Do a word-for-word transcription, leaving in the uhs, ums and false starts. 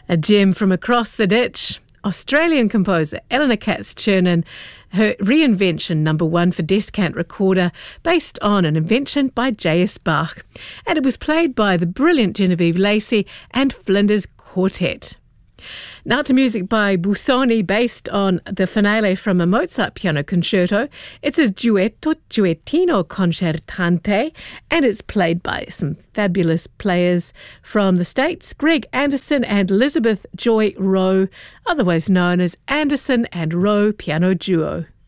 A gem from across the ditch. Australian composer Eleanor Katz-Chernin, her reinvention number one for Descant Recorder, based on an invention by J S Bach. And it was played by the brilliant Genevieve Lacey and Flinders Quartet. Now to music by Busoni, based on the finale from a Mozart piano concerto. It's a duetto duettino concertante, and it's played by some fabulous players from the States, Greg Anderson and Elizabeth Joy Rowe, otherwise known as Anderson and Rowe Piano Duo.